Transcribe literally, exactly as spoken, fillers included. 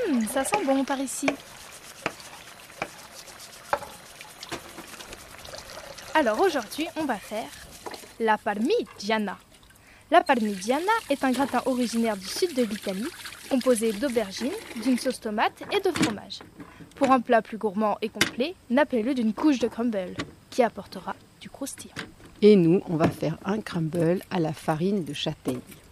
Hum, ça sent bon par ici. Alors aujourd'hui, on va faire la parmigiana. La parmigiana est un gratin originaire du sud de l'Italie, composé d'aubergines, d'une sauce tomate et de fromage. Pour un plat plus gourmand et complet, nappez-le d'une couche de crumble, qui apportera du croustillant. Et nous, on va faire un crumble à la farine de châtaigne.